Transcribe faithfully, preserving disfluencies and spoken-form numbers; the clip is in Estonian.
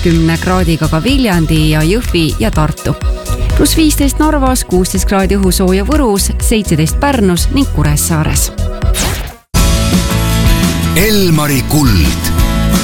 kümne kraadiga ka Viljandi ja Jõhvi ja Tartu. Plus viisteist Narvas, kuusteist kraadi õhusooja Võrus, seitseteist Pärnus ning Kuressaares. Elmari kuld.